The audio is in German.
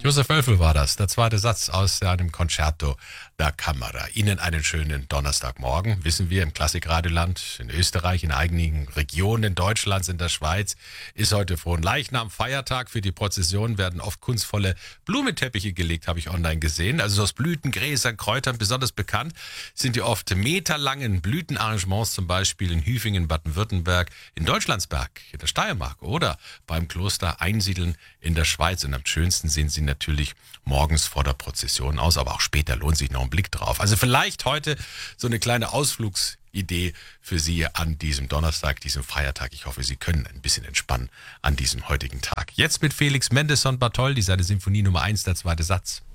Josef Wölfel war das, der zweite Satz aus seinem Concerto da Camera. Ihnen einen schönen Donnerstagmorgen. Wissen wir, im Klassikradioland, in Österreich, in einigen Regionen Deutschlands, in der Schweiz, ist heute Fronleichnam, Feiertag. Für die Prozession werden oft kunstvolle Blumenteppiche gelegt, habe ich online gesehen. Also aus Blüten, Gräsern, Kräutern. Besonders bekannt sind die oft meterlangen Blütenarrangements, zum Beispiel in Hüfingen, Baden-Württemberg, in Deutschlandsberg, in der Steiermark oder beim Kloster Einsiedeln in der Schweiz. Und am schönsten sehen sie natürlich morgens vor der Prozession aus, aber auch später lohnt sich noch ein Blick drauf. Also vielleicht heute so eine kleine Ausflugsidee für Sie an diesem Donnerstag, diesem Feiertag. Ich hoffe, Sie können ein bisschen entspannen an diesem heutigen Tag. Jetzt mit Felix Mendelssohn Bartholdy, seine Sinfonie Nummer 1, der zweite Satz.